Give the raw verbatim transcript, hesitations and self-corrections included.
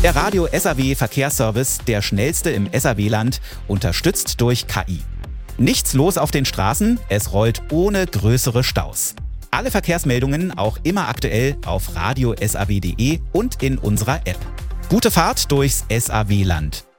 Der Radio S A W Verkehrsservice, der schnellste im S A W-Land, unterstützt durch K I. Nichts los auf den Straßen, es rollt ohne größere Staus. Alle Verkehrsmeldungen auch immer aktuell auf radio punkt s a w punkt d e und in unserer App. Gute Fahrt durchs S A W-Land.